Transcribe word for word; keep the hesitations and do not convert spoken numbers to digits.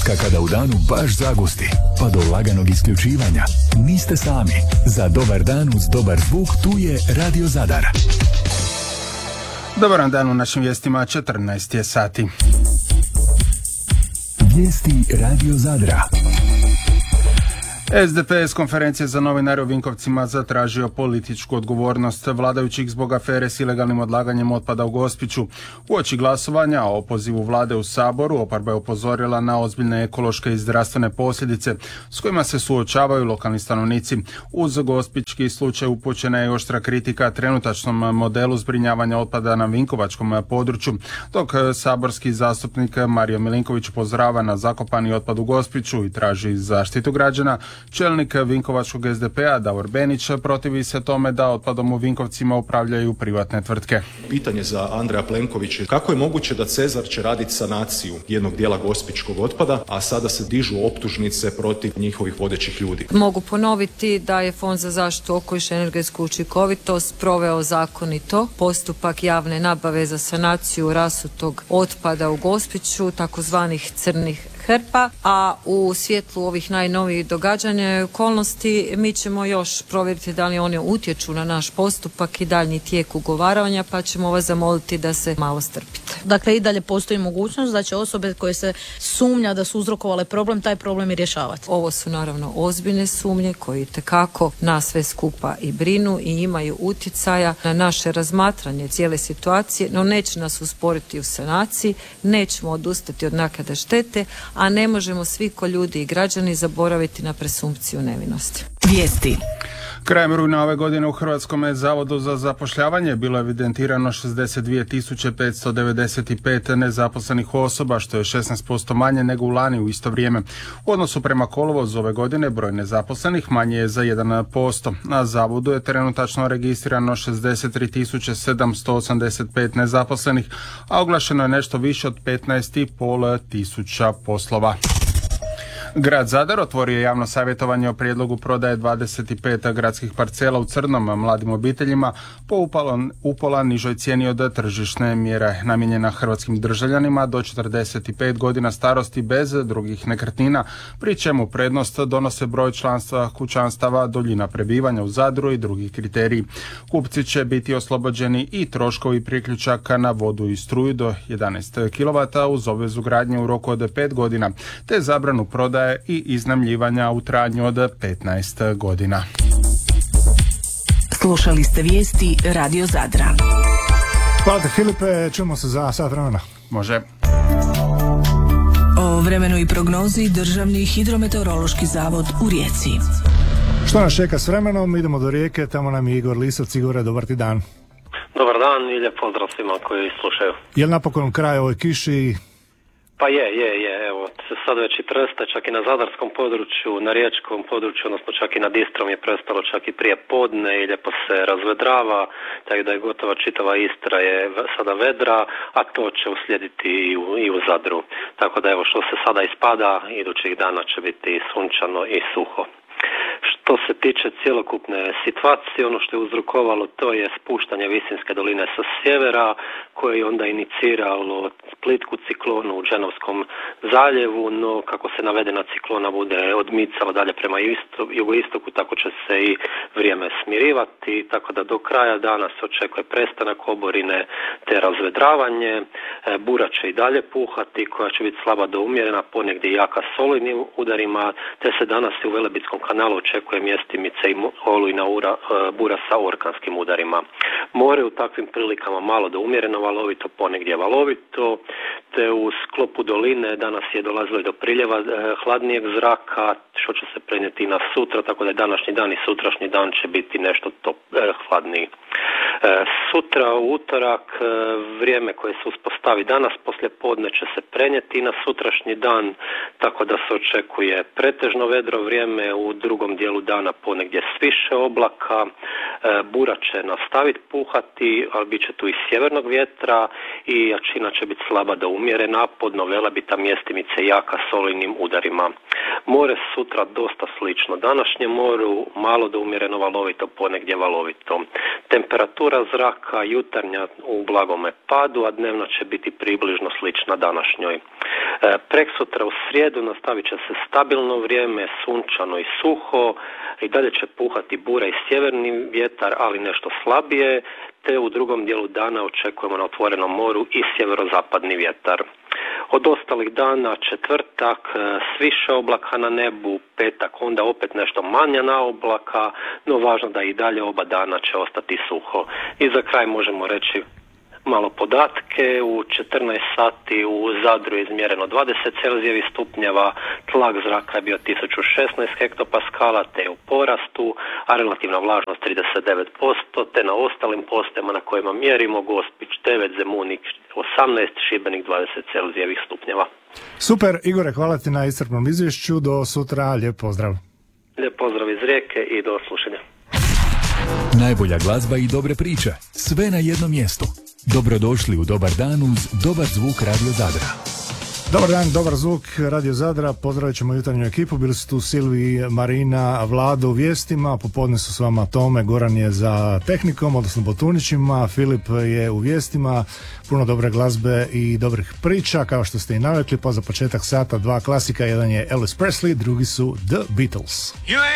trenutka kada u danu baš zagusti, pa do laganog isključivanja. Niste sami. Za dobar dan uz dobar zvuk tu je Radio Zadar. Dobar dan u našim vijestima, četrnaest je sati. Vijesti Radio Zadra. S D P s konferencije za novinare u Vinkovcima zatražio političku odgovornost vladajućih zbog afere s ilegalnim odlaganjem otpada u Gospiću. Uoči glasovanja o opozivu vlade u Saboru, oporba je upozorila na ozbiljne ekološke i zdravstvene posljedice s kojima se suočavaju lokalni stanovnici. Uz gospićki slučaj upućena je oštra kritika trenutačnom modelu zbrinjavanja otpada na vinkovačkom području, dok saborski zastupnik Mario Milinković upozorava na zakopani otpad u Gospiću i traži zaštitu građana. Čelnik vinkovačkog S D P-a Davor Benić protivi se tome da otpadom u Vinkovcima upravljaju privatne tvrtke. Pitanje za Andreja Plenkovića: kako je moguće da Cezar će raditi sanaciju jednog dijela gospićkog otpada, a sada se dižu optužnice protiv njihovih vodećih ljudi? Mogu ponoviti da je Fond za zaštitu okoliša i energetsku učinkovitost proveo zakonito postupak javne nabave za sanaciju rasutog otpada u Gospiću, takozvanih crnih hrpa, a u svjetlu ovih najnovijih događanja i okolnosti mi ćemo još provjeriti da li oni utječu na naš postupak i daljnji tijek ugovaranja, pa ćemo vas zamoliti da se malo strpite. Dakle, i dalje postoji mogućnost da će osobe koje se sumnja da su uzrokovale problem, taj problem i rješavati. Ovo su naravno ozbiljne sumnje koji itekako nas sve skupa i brinu i imaju utjecaja na naše razmatranje cijele situacije, no neće nas usporiti u sanaciji, nećemo odustati od naknade štete, a ne možemo svi ko ljudi i građani zaboraviti na presumpciju nevinosti. Vijesti. Krajem rujna ove godine u Hrvatskom zavodu za zapošljavanje bilo je evidentirano šezdeset dvije tisuće petsto devedeset pet nezaposlenih osoba, što je šesnaest posto manje nego u lani u isto vrijeme. U odnosu prema kolovozu ove godine broj nezaposlenih manje je za jedan posto. Na zavodu je trenutačno registrirano šezdeset tri tisuće sedamsto osamdeset pet nezaposlenih, a oglašeno je nešto više od petnaest i pol tisuća poslova. Grad Zadar otvorio je javno savjetovanje o prijedlogu prodaje dvadeset pet gradskih parcela u Crnom mladim obiteljima po upola, upola nižoj cijeni od tržišne mjere, namijenjena hrvatskim državljanima do četrdeset pet godina starosti bez drugih nekretnina, pri čemu prednost donose broj članstva kućanstava, duljina prebivanja u Zadru i drugi kriteriji. Kupci će biti oslobođeni i troškovi priključaka na vodu i struju do jedanaest kilovata uz obvezu gradnje u roku od pet godina, te zabranu prodaje i iznajmljivanja u trajanju od petnaest godina. Slušali ste vijesti Radio Zadra. Hvala te, Filipe, čujemo se za sat vremena. Može. O vremenu i prognozi Državni hidrometeorološki zavod u Rijeci. Što nas čeka s vremenom? Idemo do Rijeke, tamo nam je Igor Lisac. Igore, dobar ti dan. Dobar dan i lijep pozdrav svima koji slušaju. Je li napokon kraj ovoj kiši? Pa je, je, je, evo, sad već i presta, čak i na zadarskom području, na riječkom području, odnosno čak i nad Istrom je prestalo čak i prije podne i lijepo se razvedrava, tako da je gotova čitava Istra je sada vedra, a to će uslijediti i u, i u Zadru. Tako da evo, što se sada ispada, idućih dana će biti sunčano i suho. Što se tiče cjelokupne situacije, ono što je uzrokovalo to je spuštanje Visinske doline sa sjevera, koje je onda iniciralo plitku ciklonu u Dženovskom zaljevu, no kako se navedena ciklona bude odmicala dalje prema jugoistoku, tako će se i vrijeme smirivati, tako da do kraja dana se očekuje prestanak oborine te razvedravanje. Bura će i dalje puhati, koja će biti slaba do umjerena, ponegdje jaka s olujnim udarima, te se danas i u Velebitskom kanalu očekuje mjestimice i olujna ura, bura sa orkanskim udarima. More u takvim prilikama malo do umjereno valovito, ponegdje valovito, te u sklopu doline danas je dolazilo do priljeva hladnijeg zraka, što će se prenijeti na sutra, tako da je današnji dan i sutrašnji dan će biti nešto top, eh, hladniji. Eh, sutra u utorak eh, vrijeme koje se uspostavi danas poslije podne će se prenijeti na sutrašnji dan, tako da se očekuje pretežno vedro vrijeme, u drugom dijelu dana ponegdje s više oblaka, eh, bura će nastaviti puhati, ali bit će tu i sjevernog vjetra i jačina će biti slaba do umjerena, podno Velebita mjestimice jaka s olujnim udarima. More sutra dosta slično današnjem moru, malo do umjereno valovito, ponegdje valovito. Temperatura zraka jutarnja u blagome padu, a dnevna će biti približno slična današnjoj. Preksutra u srijedu nastavit će se stabilno vrijeme, sunčano i suho, i dalje će puhati bura i sjeverni vjetar, ali nešto slabije, te u drugom dijelu dana očekujemo na otvorenom moru i sjeverozapadni vjetar. Od ostalih dana četvrtak s više oblaka na nebu, petak onda opet nešto manje na oblaka, no važno da i dalje oba dana će ostati suho. I za kraj možemo reći malo podatke. U četrnaest sati u Zadru je izmjereno dvadeset celzijevih stupnjeva, tlak zraka je bio tisuću šesnaest hektopaskala te je u porastu, a relativna vlažnost trideset devet posto, te na ostalim postajama na kojima mjerimo Gospić devet, Zemunik osamnaest, Šibenik dvadeset celzijevih stupnjeva. Super, Igore, hvala ti na iscrpnom izvješću, do sutra, lijep pozdrav. Lijep pozdrav iz Rijeke i do slušanja. Najbolja glazba i dobre priče, sve na jednom mjestu. Dobrodošli u Dobar dan uz Dobar zvuk Radio Zadra. Dobar dan, Dobar zvuk Radio Zadra, pozdravit ćemo jutarnju ekipu, bili su tu Silvi, Marina, Vlado u vijestima, popodne su s vama Tome, Goran je za tehnikom, odnosno Botunićima, Filip je u vijestima, puno dobre glazbe i dobrih priča, kao što ste i navikli, pa za početak sata dva klasika, jedan je Elvis Presley, drugi su The Beatles.